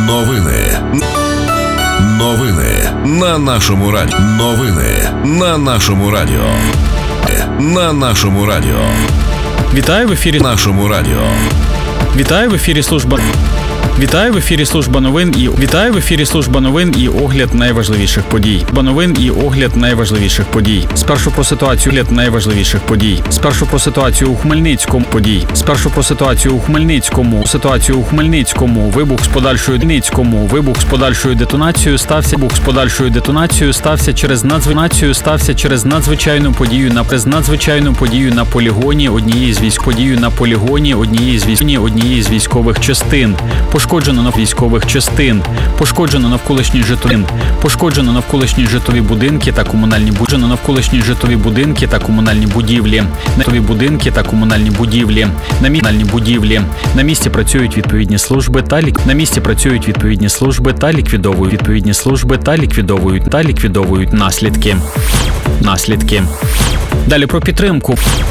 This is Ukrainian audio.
Новини. Новини на нашому радіо. Новини на нашому радіо. На нашому радіо. Вітаю в ефірі Нашому радіо. Вітаю в ефірі служба. Вітаю в ефірі служба новин і огляд найважливіших подій. Спершу про ситуацію у Хмельницькому. Вибух з подальшою детонацією стався через надзвичайну подію на полігоні однієї з військових частин. Пошкоджено навколишні житлові будинки та комунальні будівлі. На місці працюють відповідні служби та ліквідовують наслідки. Далі про підтримку.